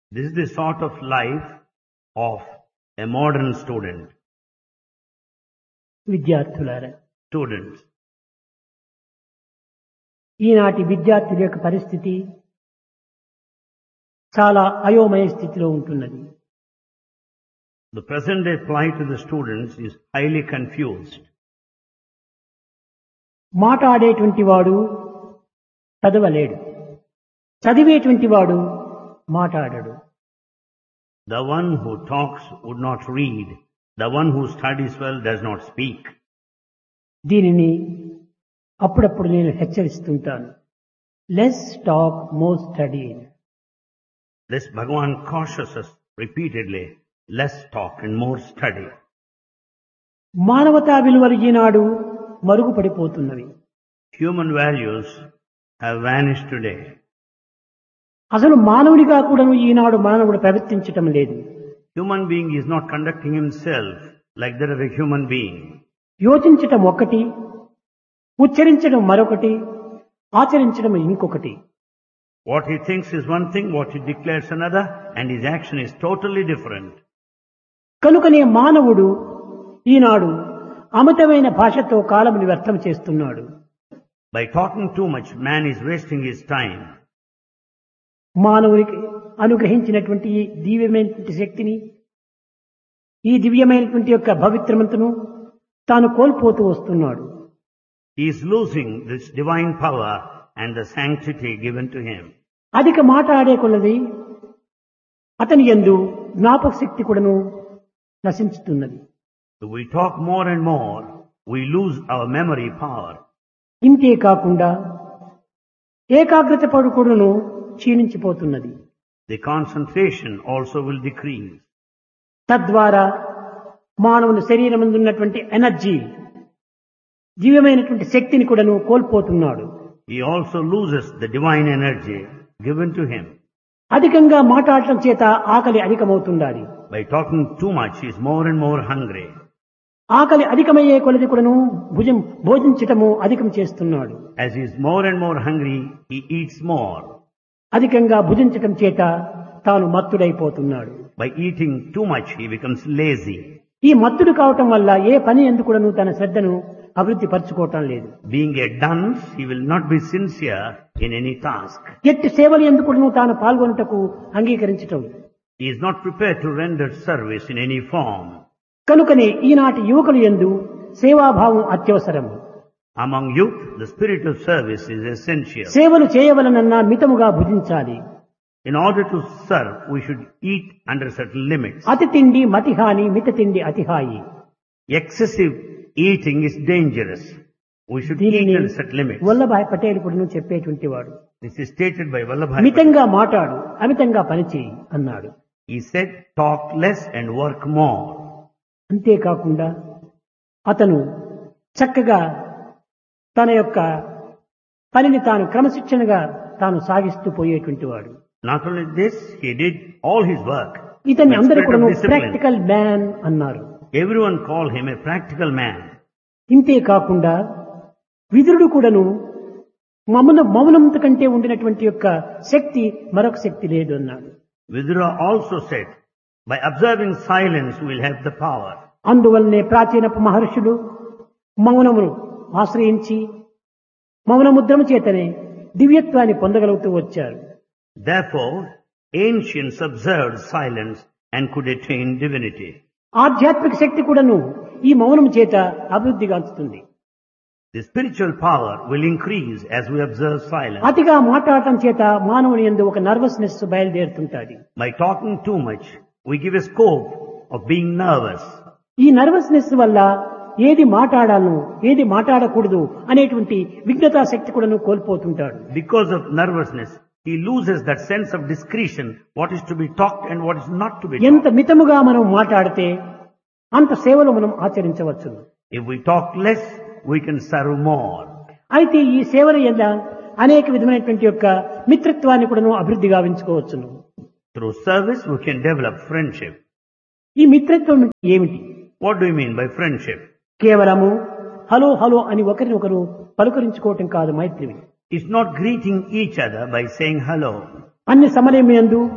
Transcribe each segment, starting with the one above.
This is the sort of life of a modern student. విద్యార్థులారా, Students, ఈనాటి విద్యార్థుల యొక్క పరిస్థితి చాలా అయోమయ స్థితిలో ఉంటున్నది. the present day plight to the students is highly confused. మాట్లాడేటువంటి వాడు చదవలేడు, చదివేటువంటి వాడు మాట్లాడడు. The one who talks would not read. The one who studies well does not speak. దీనిని అప్పుడప్పుడు నేను హెచ్చరిస్తుంటాను. Less talk more study. This Bhagavan cautions us repeatedly, less talk and more study. మానవతా విలువలు ఈనాడు మరుగుపడిపోతున్నవి. Human values have vanished today. అసలు మానవుడిగా కూడాను ఈనాడు మానవుడు ప్రవర్తించటం లేదు. Human being is not conducting himself like that of a human being. యోచించటం ఒకటి, ఉచ్చరించడం మరొకటి, ఆచరించడం ఇంకొకటి. What he thinks is one thing, what he declares another, and his action is totally different. కనుకనే మానవుడు ఈనాడు అమితమైన భాషతో కాలముని వ్యర్థం చేస్తున్నాడు. By talking too much, man is wasting his time. మానవునికి అనుగ్రహించినటువంటి ఈ దివ్యమైనటువంటి శక్తిని, ఈ దివ్యమైనటువంటి యొక్క పవిత్రమంతను తాను కోల్పోతూ వస్తున్నాడు. He is losing this divine power and the sanctity given to him. అధిక మాట్లాడే కొలది అతని యందు జ్ఞాపక శక్తి కూడాను నశించుతున్నది. If we talk more and more, we lose our memory power. ఇంతే కాకుండా ఏకాగ్రత పడుకుడును క్షీణించిపోతున్నది. The concentration also will decrease. తద్వారా మానవుని శరీరమందున్నటువంటి ఎనర్జీ, దివ్యమైనటువంటి శక్తిని కూడాను కోల్పోతున్నాడు. He also loses the divine energy given to him. అధికంగా మాట్లాడటం చేత ఆకలి అధికమవుతుండాలి. By talking too much, he is more and more hungry. ఆకలి అధికమయ్యే కొలది కూడాను భోజించటము అధికం చేస్తున్నాడు. As he is more and more hungry, he eats more. అధికంగా భుజించటం చేత తాను మత్తుడైపోతున్నాడు. By eating too much, he becomes lazy. ఈ మత్తుడు కావటం వల్ల ఏ పని ఎందుకు కూడాను తన శ్రద్ధను అభివృద్ధి పరచుకోవటం లేదు. Being a dunce, he will not be sincere in any task. ఎట్టి సేవలు ఎందుకు కూడాను తాను పాల్గొనుటకు అంగీకరించటం. He is not prepared to render service in any form. కనుకనే ఈనాటి యువకులు యందు సేవాభావం అత్యవసరం. Among youth, the spirit of service is essential. సేవలు చేయవలనన్నా మితముగా భుజించాలి. In order to serve, we should eat under certain limits. అతి తిండి మతిహాని, మిత తిండి అతిహాయి. Excessive eating is dangerous. We should eat దీనిని under certain limits. Vallabhbhai Patel కూడా చెప్పేటువంటి వాడు. This is stated by Vallabhai. మితంగా మాట్లాడు, అమితంగా పనిచేయి అన్నాడు. He said, talk less and work more. అంతేకాకుండా అతను చక్కగా తన యొక్క పనిని తాను క్రమశిక్షణగా తాను సాగిస్తూ పోయేటువంటి వాడు. Not only this, he did all his work. ఇతన్ని with అందరూ spirit కూడా of discipline. ప్రాక్టికల్ మ్యాన్ అన్నారు. Everyone called him a practical man. ఇంతే కాకుండా విదురుడు కూడాను మౌనంత కంటే ఉండినటువంటి యొక్క శక్తి మరొక శక్తి లేదు అన్నాడు. Vidura also said, by observing silence we will have the power. అందువల్లనే ప్రాచీనపు మహర్షులు మౌనమును ఆశ్రయించి మౌనముద్రము చేతనే దివ్యత్వాన్ని పొందగలుగుతూ వచ్చారు. Therefore, ancients observed silence and could attain divinity. ఆధ్యాత్మిక శక్తి కూడాను ఈ మౌనము చేత అభివృద్ధిగాంచుతుంది. The spiritual power will increase as we observe silence. అతిగా మాట్లాడటం చేత మానవుని యందు ఒక nervousness బయలుదేరుతుంటాది. By talking too much, we give a scope of being nervous. ఈ నర్వస్నెస్ వల్ల ఏది మాట్లాడాలను ఏది మాట్లాడకూడదు అనేటువంటి విజ్ఞతా శక్తి కూడాను కోల్పోతుంటాడు. Because of nervousness, he loses that sense of discretion, what is to be talked and what is not to be ఎంత talked. మితముగా మనం మాట్లాడితే అంత సేవలు మనం ఆచరించవచ్చు. If we talk less, we can serve more. అయితే ఈ సేవల యందు అనేక విధమైనటువంటి యొక్క మిత్రత్వాన్ని కూడాను అభివృద్ధి గావించుకోవచ్చును. Through service, we can develop friendship. ఈ మిత్రత్వం ఏమిటి? What do you mean by friendship? కేవలము హలో హలో అని ఒకరినొకరు పలుకరించుకోవటం కాదు మైత్రి. It's not greeting each other by saying hello. అన్ని సమయమందు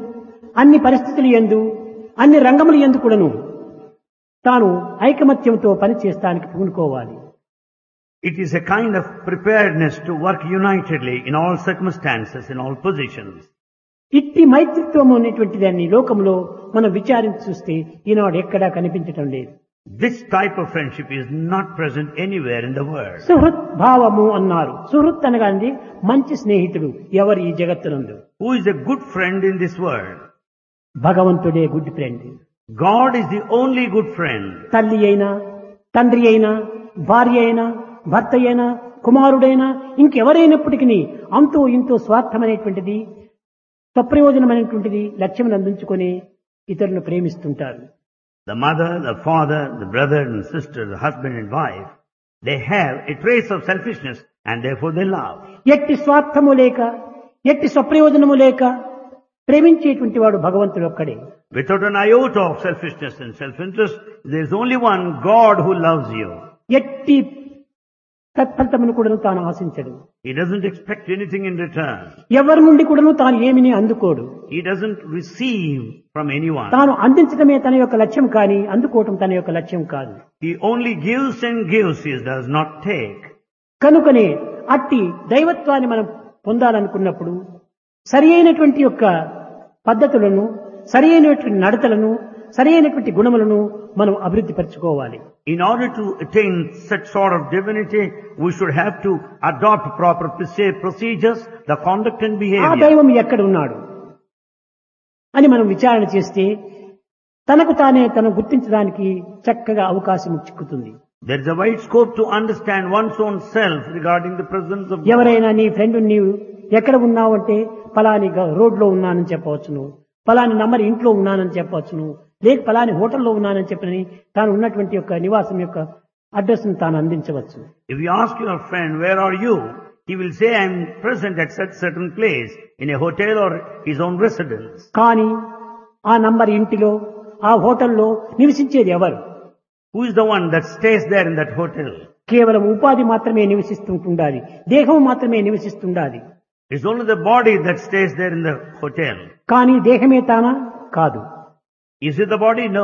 అన్ని పరిస్థితులు యందు అన్ని రంగములు యందు కూడాను తాను ఐకమత్యంతో పనిచేస్తానికి పూనుకోవాలి. It is a kind of preparedness to work unitedly in all circumstances, in all positions. ఇట్టి మైత్రిత్వం అనేటువంటి దాన్ని లోకంలో మనం విచారించి చూస్తే ఈనాడు ఎక్కడా కనిపించటం లేదు. This type of friendship is not present anywhere in the world. Suhrit భావము అన్నారు. సుహృత్ అనగానే మంచి స్నేహితుడు ఎవరు ఈ జగత్తునందు? Who is a good friend in this world? భగవంతుడే good friend. God is the only good friend. తల్లి అయినా, తండ్రి అయినా, భార్య అయినా, భర్త అయినా, కుమారుడైనా ఇంకెవరైనప్పటికీ అంతో ఇంతో స్వార్థమైనటువంటిది, స్వప్రయోజనమైనటువంటిది లక్ష్యం అందించుకొని ఇతరులను ప్రేమిస్తుంటారు. The mother, the father, the brother and sister, the husband and wife, they have a trace of selfishness and therefore they love. ఎట్టి స్వార్థము లేక, ఎట్టి స్వప్రయోజనము లేక ప్రేమించేటువంటి వాడు భగవంతుడు ఒక్కడే. Without an iota of selfishness and self-interest, there is only one God who loves you. ఎట్టి తత్ఫలితమును కూడాను తాను ఆశించడు. He doesn't expect anything in return. ఎవరి నుండి కూడాను తాను ఏమిని అందుకోడు. He doesn't receive from anyone. తాను అందించడమే తన యొక్క లక్ష్యం కానీ అందుకోవటం తన యొక్క లక్ష్యం కాదు. He only gives and gives, he does not take. కనుకనే అట్టి దైవత్వాన్ని మనం పొందాలనుకున్నప్పుడు సరి అయినటువంటి యొక్క పద్ధతులను, సరి అయినటువంటి నడతలను, సరి అయినటువంటి గుణములను మనం అభివృద్ధి పరచుకోవాలి. In order to attain such sort of divinity, we should have to adopt proper procedures, the conduct and ఆ behavior. దైవం ఎక్కడ ఉన్నాడు అని మనం విచారణ చేస్తే తనకు తానే తను గుర్తించడానికి చక్కగా అవకాశం చిక్కుతుంది. There is a wide scope to understand one's own self regarding the presence of God. ఎవరైనా నీ ఫ్రెండ్ నీవు ఎక్కడ ఉన్నావు అంటే ఫలాని రోడ్లో ఉన్నానని చెప్పవచ్చును, ఫలాని నంబర్ ఇంట్లో ఉన్నానని చెప్పవచ్చును, లేక ఫలాని హోటల్లో ఉన్నానని చెప్పని తాను ఉన్నటువంటి యొక్క నివాసం యొక్క అడ్రస్ ను తాను అందించవచ్చు. If you ask your friend, where are you? He will say, I am present at such certain place, in a hotel or his own residence. కానీ ఆ నంబర్ ఇంటిలో, ఆ హోటల్లో నివసించేది ఎవరు? Who is the one that stays there in that hotel? కేవలం ఉపాధి మాత్రమే నివసిస్తుండాలి, దేహం మాత్రమే నివసిస్తుండాలి. It's only the body that stays there in the hotel. కానీ దేహమే తానా? కాదు. Is it the body? No.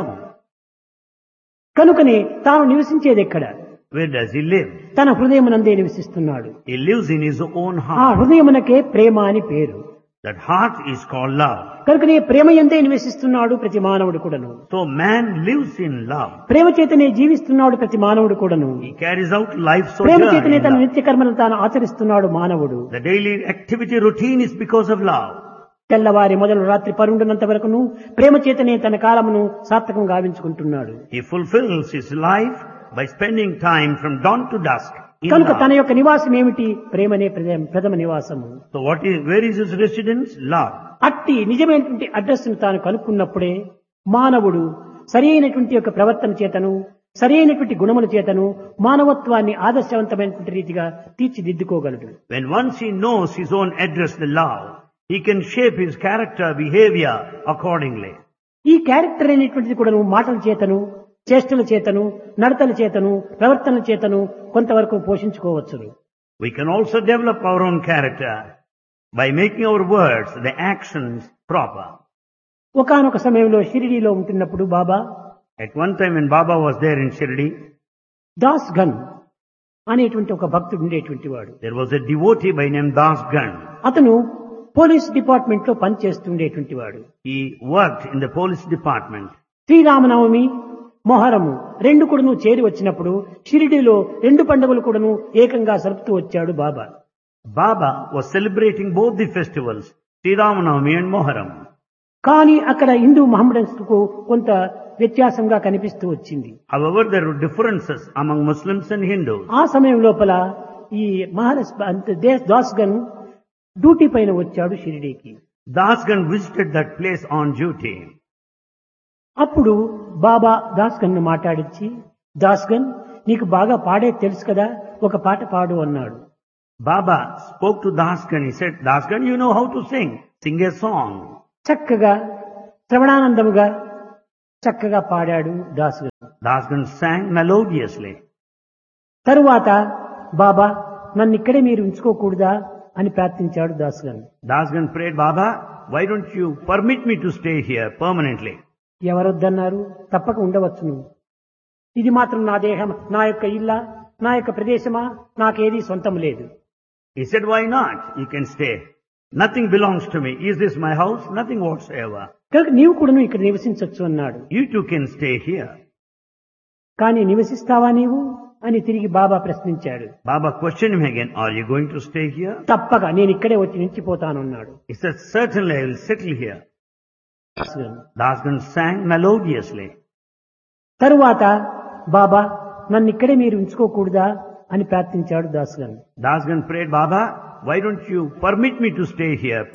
కనుకనే తాను నివసించేది ఎక్కడ? Where does he live? తన హృదయమునందే నివసిస్తున్నాడు. He lives in his own ఆ heart. హృదయమునకే ప్రేమ అని పేరు. That heart is called love. కనుకనే ప్రేమ ఎందే నివసిస్తున్నాడు ప్రతి మానవుడు కూడాను. So man lives in love. ప్రేమ చేతనే జీవిస్తున్నాడు ప్రతి మానవుడు కూడాను. He carries out life Prema sojourn చేతనే in తన love. నిత్య కర్మలను తాను ఆచరిస్తున్నాడు మానవుడు. The daily activity routine is because of love. తెల్లవారి మొదలు రాత్రి పరుండునంత వరకును ప్రేమ చేతనే తన కాలమును సార్థకం గావించుకుంటున్నాడు. He fulfills his life by spending time from dawn to dusk in కనుక తన love. యొక్క నివాసం ఏమిటి? ప్రేమనే ప్రథమ నివాసము. So where is his residence? Love. అట్టి నిజమైనటువంటి అడ్రస్ ను తాను కనుక్కున్నప్పుడే మానవుడు సరి అయినటువంటి యొక్క ప్రవర్తన చేతను, సరి అయినటువంటి గుణముల చేతను మానవత్వాన్ని ఆదర్శవంతమైనటువంటి రీతిగా తీర్చిదిద్దుకోగలడు. When once he knows his own address, the love, he can shape his character, behavior accordingly. ఈ క్యారెక్టర్ అనేటువంటిది కూడా మాటల చేతను, చేష్టల చేతను, నడతల చేతను, ప్రవర్తనల చేతను కొంతవరకు పోషించుకోవచ్చు. We can also develop our own character by making our words, the actions proper. ఒకానొక సమయంలో షిరిడీలో ఉంటున్నప్పుడు బాబా, At one time when Baba was there in Shirdi, Das gun అనేటువంటి ఒక భక్తుడు ఉండేటువంటి వాడు. there was a devotee by name Das Gan. అతను పోలీస్ డిపార్ట్మెంట్ లో పనిచేస్తుండేటువంటి వాడు. He worked in the police department. Sri Rama Navami, Muharram రెండు కూడాను చేరి వచ్చినప్పుడు షిరిడీలో రెండు పండుగలు కూడాను ఏకంగా జరుపుతూ వచ్చాడు బాబా. Baba was celebrating both the festivals, Sri Ramanavami and Moharam. కానీ అక్కడ హిందూ మహమ్మడన్స్ కు కొంత వ్యత్యాసంగా కనిపిస్తూ వచ్చింది. However, there were differences among Muslims and Hindus. ఆ సమయం లోపల ఈ దాస్ గన్ డ్యూటీ పైన వచ్చాడు షిరిడీకి. Das Gan visited that place on duty. అప్పుడు బాబా దాస్ గన్ ను మాట్లాడించి, దాస్ గన్ నీకు బాగా పాడే తెలుసు కదా, ఒక పాట పాడు అన్నాడు. Baba spoke to Das Gan. He said, Das Gan, you know how to sing. Sing a song. చక్కగా శ్రవణానందముగా చక్కగా పాడాడు Das gun. Das Gan sang melodiously. తరువాత బాబా నన్ను ఇక్కడే మీరు ఉంచుకోకూడదా అని ప్రార్థించాడు Das gun. Das Gan prayed, Baba, why don't you permit me to stay here permanently? ఎవరొద్దన్నారు? తప్పక ఉండవచ్చును. ఇది మాత్రం నా దేహం, నా యొక్క ఇల్లా, నా యొక్క ప్రదేశమా, నాకేదీ సొంతం లేదు. He said, why not? You can stay. Nothing belongs to me. Is this my house? Nothing whatsoever. కనుక నీవు కూడాను ఇక్కడ నివసించవచ్చు అన్నాడు. You too can stay here. కానీ నివసిస్తావా నీవు అని తిరిగి బాబా ప్రశ్నించాడు. Baba questioned him again, are you going to stay here? తప్పక నేను ఇక్కడే వచ్చి నిలిచిపోతానన్నాడు. He said, certainly I will settle here. Dasgan sang melodiously. తరువాత బాబా నన్ను ఇక్కడే మీరు ఉంచుకోకూడదా అని ప్రార్థించాడు దాస్గన్. Dasgan prayed, Baba, why don't you permit me to stay here